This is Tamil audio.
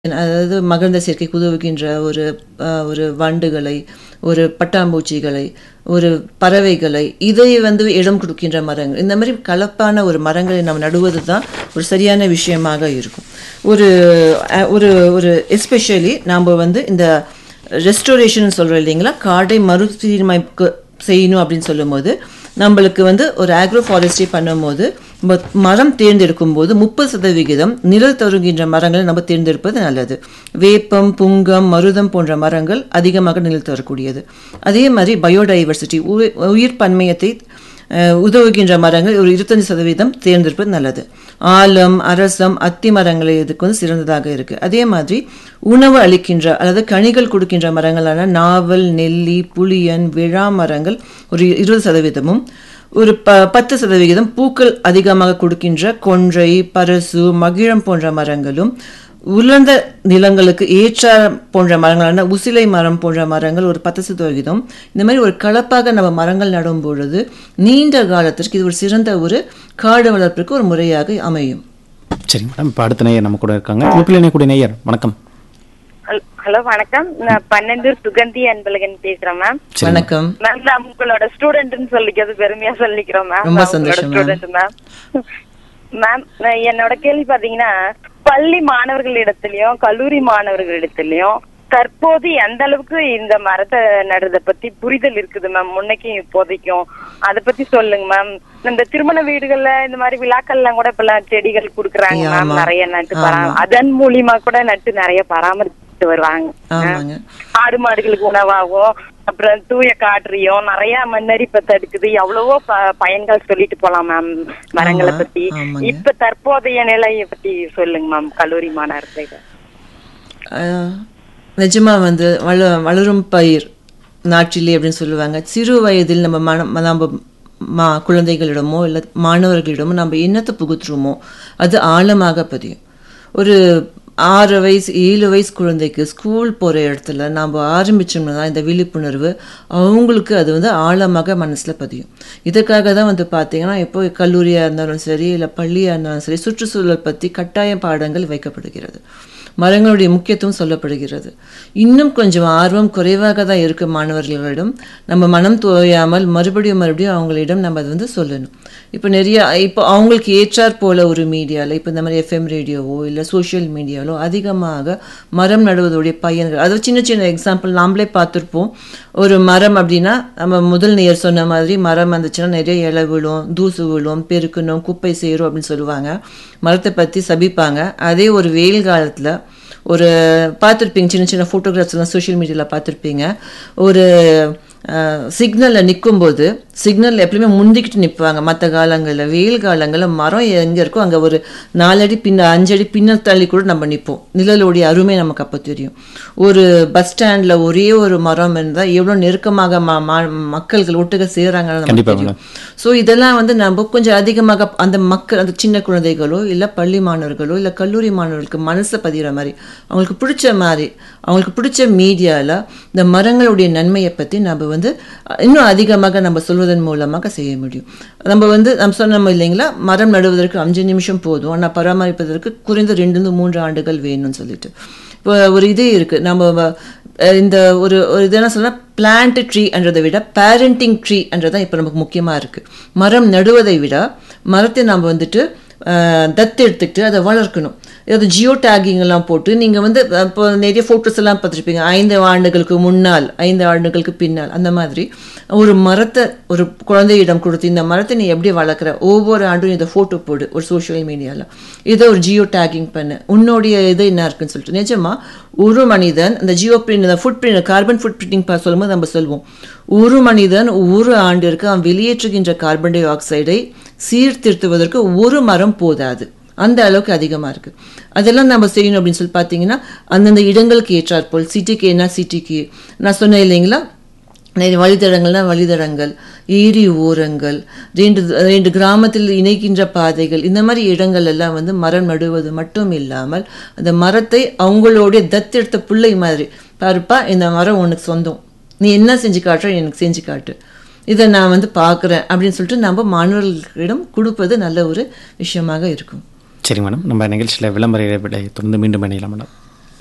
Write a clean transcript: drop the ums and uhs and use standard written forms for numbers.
அதாவது மகரந்த சேர்க்கைக்கு உதவுகின்ற ஒரு வண்டுகளை, ஒரு பட்டாம்பூச்சிகளை, ஒரு பறவைகளை, இதை இடம் கொடுக்கின்ற மரங்கள். இந்த மாதிரி கலப்பான ஒரு மரங்களை நம்ம நடுவது தான் ஒரு சரியான விஷயமாக இருக்கும். ஒரு ஒரு ஒரு எஸ்பெஷலி நாம் இந்த ரெஸ்டோரேஷன் சொல்கிறோம் இல்லைங்களா, காடை மறுசீரமைப்பு செய்யணும் அப்படின்னு சொல்லும்போது நம்மளுக்கு ஒரு ஆக்ரோ ஃபாரஸ்ட்ரி பண்ணும்போது மரம் தேர்ந்தெடுக்கும் போது 30% நிழல் தருகின்ற மரங்களை நம்ம தேர்ந்தெடுப்பது நல்லது. வேப்பம், புங்கம், மருதம் போன்ற மரங்கள் அதிகமாக நிழல் தரக்கூடியது. அதே மாதிரி பயோடைவர்சிட்டி, உயிர் பன்மையத்தை உதவுகின்ற மரங்கள் ஒரு 25% தேர்ந்தெடுப்பது நல்லது. ஆலம், அரசம், அத்தி மரங்களை இதுக்கு சிறந்ததாக இருக்கு. அதே மாதிரி உணவு அளிக்கின்ற அதாவது கனிகள் கொடுக்கின்ற மரங்களான நாவல், நெல்லி, புளியன், விழா மரங்கள் ஒரு 20%, ஒரு 10% பூக்கள் அதிகமாக கொடுக்கின்ற கொன்றை, பரசு, மகிழம் போன்ற மரங்களும், உலர்ந்த நிலங்களுக்கு ஏற்ற போன்ற மரங்களான உசிலை மரம் போன்ற மரங்கள் ஒரு 10%. இந்த மாதிரி ஒரு கலப்பாக நம்ம மரங்கள் நடும் பொழுது நீண்ட காலத்திற்கு இது ஒரு சிறந்த ஒரு காடு வளர்ப்புக்கு ஒரு முறையாக அமையும். சரி மேடம், இப்போ அடுத்த நேயர் நம்ம கூட இருக்காங்க. கூடிய நேயர் வணக்கம். ஹலோ வணக்கம், நான் 12 சுகந்தி அன்பழகன் பேசுறேன் மேம். வணக்கம் மேம். நான் உங்களோட ஸ்டூடெண்ட்னு சொல்லிக்கிறது பெருமையா சொல்லிக்கிறோம் மேம். ரொம்ப சந்தோஷம் மேம். மேம், என்னோட கேள்வி பாத்தீங்கன்னா, பள்ளி மாணவர்களிடத்திலயும் கல்லூரி மாணவர்களிடத்திலயும் தற்போது எந்த அளவுக்கு இந்த மரத்தை நடுறத பத்தி புரிதல் இருக்குது மேம், முன்னைக்கும் இப்போதைக்கும்? அதை பத்தி சொல்லுங்க மேம். இந்த திருமண வீடுகள்ல இந்த மாதிரி விழாக்கள்லாம் கூட இப்பெல்லாம் செடிகள் குடுக்கறாங்க மேம், நிறைய நட்டு அதன் மூலியமா கூட நட்டு நிறைய பராமரிச்சு வருவாங்க. ஆடு மாடுகளுக்கு உணவாகும், அப்புறம் தூய காற்றையும் நிறைய மண்ணரிப்பை தடுக்குது, எவ்வளவோ பயன்கள் சொல்லிட்டு போலாம் மேம் மரங்களை பத்தி. இப்ப தற்போதைய நிலையை பத்தி சொல்லுங்க மேம், கல்லூரி மாணவர்கள். நிஜமா வளரும் பயிர் நாட்டிலே அப்படின்னு சொல்லுவாங்க. சிறு வயதில் நம்ம குழந்தைகளிடமோ இல்லை மாணவர்களிடமோ நம்ம என்னத்தை புகுத்துறோமோ அது ஆழமாக பதியும். ஒரு 6 வயசு 7 வயசு குழந்தைக்கு ஸ்கூல் போகிற இடத்துல நம்ம ஆரம்பிச்சோம்னா இந்த விழிப்புணர்வு அவங்களுக்கு அது ஆழமாக மனசில் பதியும். இதுக்காக தான் பார்த்தீங்கன்னா இப்போ கல்லூரியாக இருந்தாலும் சரி இல்லை பள்ளியாக இருந்தாலும் சரி சுற்றுச்சூழல் பற்றி கட்டாய பாடங்கள் வைக்கப்படுகிறது. மரங்களுடைய முக்கியத்துவம் சொல்லப்படுகிறது. இன்னும் கொஞ்சம் ஆர்வம் குறைவாக தான் இருக்கு மாணவர்களிடம். நம்ம மனம் தோயாமல் மறுபடியும் அவங்களிடம் நம்ம அதை சொல்லணும். இப்போ அவங்களுக்கு ஏற்றாற் போல ஒரு மீடியாவில் இப்போ இந்த மாதிரி FM ரேடியோவோ இல்லை சோஷியல் மீடியாவிலோ அதிகமாக மரம் நடுவதுடைய பயன்கள், அது சின்ன சின்ன எக்ஸாம்பிள் நாமளே பார்த்துருப்போம். ஒரு மரம் அப்படின்னா நம்ம முதல் நேர் சொன்ன மாதிரி மரம் வந்துச்சுன்னா நிறைய இலை விழும், தூசு விழும், பெருக்கணும், குப்பை சேரும் அப்படின்னு சொல்லுவாங்க. மரத்தை பற்றி சபிப்பாங்க. அதே ஒரு வெயில் காலத்தில் ஒரு பார்த்துருப்பீங்க, சின்ன சின்ன ஃபோட்டோகிராஃப்ஸ்லாம் சோஷியல் மீடியாவில் பார்த்துருப்பீங்க. ஒரு சிக்னலில் நிற்கும்போது சிக்னலில் எப்பயுமே முந்திக்கிட்டு நிற்பாங்க. மற்ற காலங்களில் வெயில் காலங்களில் மரம் எங்கே இருக்கோ அங்கே ஒரு 4 அடி 5 அடி பின்னல் தள்ளி கூட நம்ம நிற்போம். நிழலுடைய அருமை நமக்கு அப்போ தெரியும். ஒரு பஸ் ஸ்டாண்டில் ஒரே ஒரு மரம் இருந்தால் எவ்வளோ நெருக்கமாக மக்கள்கள் ஒட்டுக்க செய்கிறாங்கன்னு நமக்கு தெரியும். ஸோ இதெல்லாம் நம்ம கொஞ்சம் அதிகமாக அந்த மக்கள், அந்த சின்ன குழந்தைகளோ இல்லை பள்ளி மாணவர்களோ இல்லை கல்லூரி மாணவர்களுக்கு மனசை பதிகிற மாதிரி அவங்களுக்கு பிடிச்ச மாதிரி அவங்களுக்கு பிடிச்ச மீடியாவில் இந்த மரங்களுடைய நன்மையை பற்றி நம்ம இன்னும் அதிகமாக நம்ம சொல்வதன் மூலமாக செய்ய முடியும். நம்ம சொன்னோம் இல்லைங்களா, மரம் நடுவதற்கு 5 நிமிஷம் போதும், ஆனால் பராமரிப்பதற்கு குறைந்த 2 to 3 ஆண்டுகள் வேணும்னு சொல்லிட்டு இப்போ ஒரு இதே இருக்குது. நம்ம இந்த ஒரு இதெல்லாம் சொன்னால் பிளான்ட் ட்ரீன்றதை விட பேரண்டிங் ட்ரீன்றதான் இப்போ நமக்கு முக்கியமாக இருக்குது. மரம் நடுவதை விட மரத்தை நம்ம தத்து எடுத்துக்கிட்டு அதை வளர்க்கணும். அதாவது ஜியோ டேகிங் எல்லாம் போட்டு நீங்கள் இப்போ நிறைய ஃபோட்டோஸ் எல்லாம் பார்த்துருப்பீங்க, 5 ஆண்டுகளுக்கு முன்னால் 5 ஆண்டுகளுக்கு பின்னால், அந்த மாதிரி ஒரு மரத்தை ஒரு குழந்தையிடம் கொடுத்து இந்த மரத்தை நீ எப்படி வளர்க்குற, ஒவ்வொரு ஆண்டும் இதை ஃபோட்டோ போடு ஒரு சோஷியல் மீடியாவில், இதை ஒரு ஜியோ டேகிங் பண்ணு, உன்னுடைய இது என்ன இருக்குன்னு சொல்லிட்டு. நிஜமாக ஒரு மனிதன் இந்த Jio print, food print, carbon food printing சொல்லும்போது நம்ம சொல்லுவோம், ஒரு மனிதன் ஒரு ஆண்டிற்கு அவன் வெளியேற்றுகின்ற கார்பன் டை ஆக்சைடை சீர்திருத்துவதற்கு ஒரு மரம் போதாது, அந்த அளவுக்கு அதிகமாக இருக்குது. அதெல்லாம் நம்ம செய்யணும் அப்படின்னு சொல்லி பார்த்தீங்கன்னா அந்தந்த இடங்களுக்கு ஏற்றாற்போல் சிட்டிக்கு சிட்டிக்கு நான் சொன்னேன் இல்லைங்களா, நிறைய வழித்தடங்கள், ஏரி ஓரங்கள், 2 கிராமத்தில் இணைக்கின்ற பாதைகள், இந்த மாதிரி இடங்கள் எல்லாம் மரம் நடுவது மட்டும் இல்லாமல் அந்த மரத்தை அவங்களுடைய தத்தெடுத்த பிள்ளை மாதிரி, பாருப்பா இந்த மரம் உனக்கு சொந்தம், நீ என்ன செஞ்சு காட்டுற எனக்கு செஞ்சு காட்டு, இதை நான் பார்க்குறேன் அப்படின்னு சொல்லிட்டு நம்ம மாணவர்களிடம் கொடுப்பது நல்ல ஒரு விஷயமாக இருக்கும். சரி மேடம், நம்ம நிகழ்ச்சியில் விளம்பர இடைவெளியை தொடர்ந்து மீண்டும் இணையலாம் மேடம்.